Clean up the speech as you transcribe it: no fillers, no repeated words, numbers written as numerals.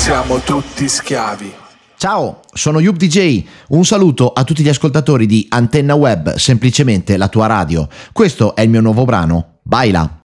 siamo tutti schiavi. Ciao, sono Yub DJ, un saluto a tutti gli ascoltatori di Antenna Web, semplicemente la tua radio. Questo è il mio nuovo brano, Baila.